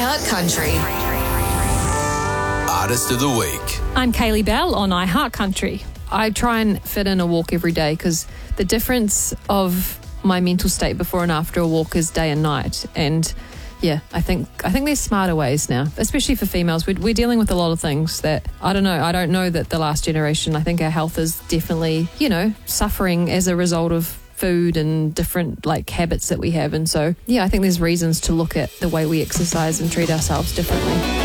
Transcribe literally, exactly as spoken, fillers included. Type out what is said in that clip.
iHeart Country. Artist of the Week. I'm Kaylee Bell on iHeart Country. I try and fit in a walk every day because the difference of my mental state before and after a walk is day and night. And yeah, I think I think there's smarter ways now, especially for females. We're, we're dealing with a lot of things that, I don't know, I don't know that the last generation, I think our health is definitely, you know, suffering as a result of food and different like habits that we have. And so, yeah, I think there's reasons to look at the way we exercise and treat ourselves differently.